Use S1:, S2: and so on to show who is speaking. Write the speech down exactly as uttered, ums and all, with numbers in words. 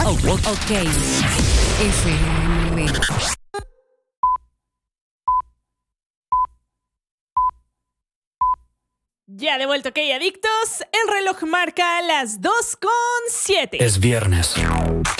S1: Ok. F M.
S2: Ya de vuelta, ok, adictos. El reloj marca las dos con siete.
S3: Es viernes.